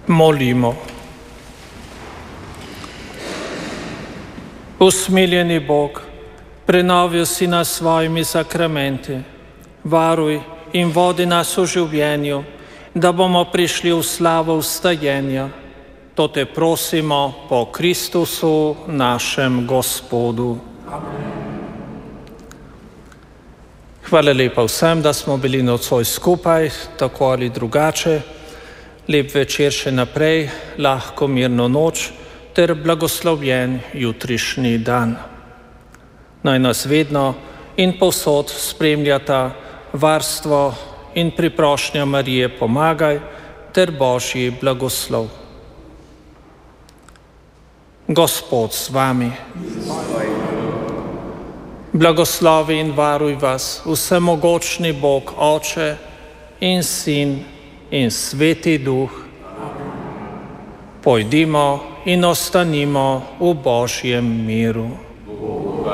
Molimo. Usmiljeni Bog, prenovil si nas svojimi sakramenti, varuj in vodi nas v življenju, da bomo prišli v slavo vstajenja. To te prosimo po Kristusu, našem Gospodu. Amen. Hvala lepa vsem, da smo bili nocoj skupaj, tako ali drugače. Lep večer še naprej, lahko mirno noč ter blagoslovljen jutrišnji dan. Naj nas vedno in povsod spremljata varstvo in priprošnja Marije pomagaj ter Božji blagoslov. Gospod z vami. Blagoslovi in varuj vas vsemogočni Bog, Oče in Sin in Sveti Duh. Pojdimo in ostanimo v Božjem miru.